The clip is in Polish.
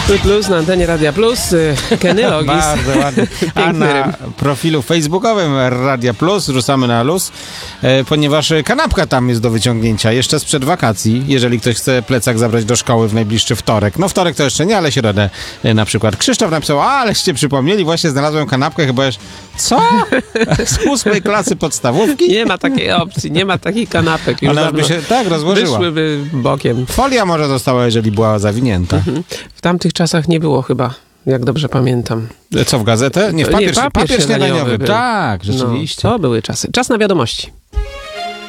Plus na antenie Radia Plus. Kenny Logis. Bardzo ładnie. A na profilu facebookowym Radia Plus rzucamy na luz, ponieważ kanapka tam jest do wyciągnięcia jeszcze sprzed wakacji, jeżeli ktoś chce plecak zabrać do szkoły w najbliższy wtorek. No wtorek to jeszcze nie, ale środę na przykład. Krzysztof napisał, aleście przypomnieli, właśnie znalazłem kanapkę, chyba już... Co? Z 8 klasy podstawówki? Nie ma takiej opcji, nie ma takich kanapek. Już Ona by się tak rozłożyła. Wyszłyby bokiem. Folia może została, jeżeli była zawinięta. W tamtych czasach nie było chyba, jak dobrze pamiętam. Co, w gazetę? Nie, w papier, papier papier śniadaniowy. był. Tak, rzeczywiście. No, to były czasy. Czas na wiadomości.